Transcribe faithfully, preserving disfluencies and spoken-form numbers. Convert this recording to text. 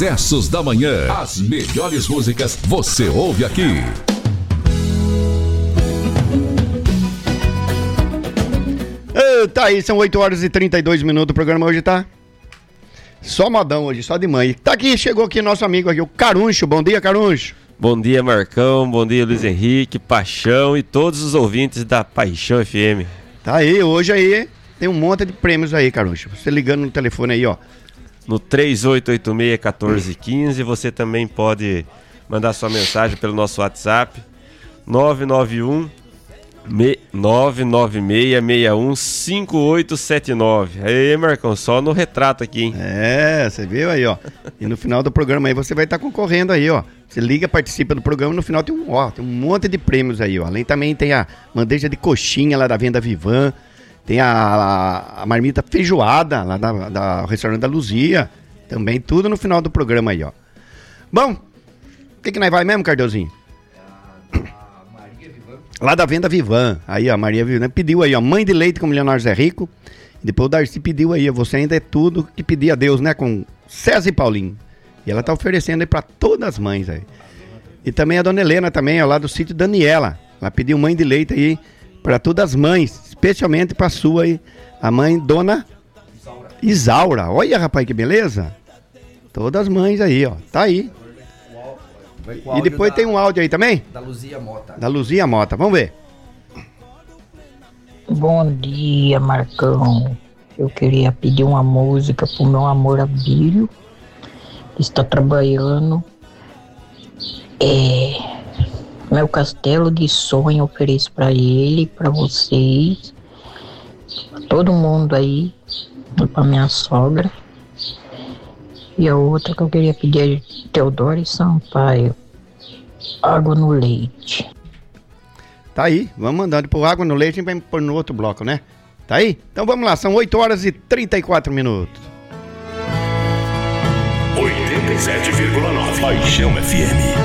sucessos da manhã. As melhores músicas você ouve aqui. Uh, tá aí, são oito horas e trinta e dois minutos. O programa hoje tá só modão hoje, só de mãe. Tá aqui, chegou aqui nosso amigo aqui, o Caruncho. Bom dia, Caruncho. Bom dia, Marcão. Bom dia, Luiz Henrique, Paixão e todos os ouvintes da Paixão F M. Tá aí, hoje aí tem um monte de prêmios aí, Caruncho. Você ligando no telefone aí, ó. No três oito oito seis, um quatro um cinco, você também pode mandar sua mensagem pelo nosso WhatsApp nove nove um nove nove seis seis um cinco oito sete nove. Aí, Marcão, só no retrato aqui, hein? É, você viu aí, ó. E no final do programa aí você vai estar concorrendo aí, ó. Você liga, participa do programa, no final tem um, ó, tem um monte de prêmios aí, ó. Além também tem a bandeja de coxinha lá da Venda Vivan, tem a, a, a marmita feijoada lá da, da restaurante da Luzia, também tudo no final do programa aí, ó. Bom, o que que nós vai mesmo, Cardeuzinho? Lá da Venda Vivan, aí ó, a Maria Vivan pediu aí, ó, mãe de leite com milionário Zé Rico. E depois o Darcy pediu aí, ó, você ainda é tudo que pedir a Deus, né, com César e Paulinho. E ela tá oferecendo aí pra todas as mães aí. E também a dona Helena também, ó, lá do sítio Daniela. Ela pediu mãe de leite aí pra todas as mães, especialmente pra sua aí, a mãe dona Isaura. Isaura. Olha, rapaz, que beleza. Todas as mães aí, ó, tá aí. E depois da, tem um áudio aí também? Da Luzia Mota. Da Luzia Mota, vamos ver. Bom dia, Marcão. Eu queria pedir uma música pro meu amor Abílio, que está trabalhando. É, meu castelo de sonho ofereço pra ele, pra vocês, pra todo mundo aí, e pra minha sogra. E a outra que eu queria pedir é Teodoro Sampaio, Água no Leite. Tá aí, vamos mandando por Água no Leite e vai pôr no outro bloco, né? Tá aí? Então vamos lá, são oito horas e trinta e quatro minutos. oitenta e sete vírgula nove Paixão F M.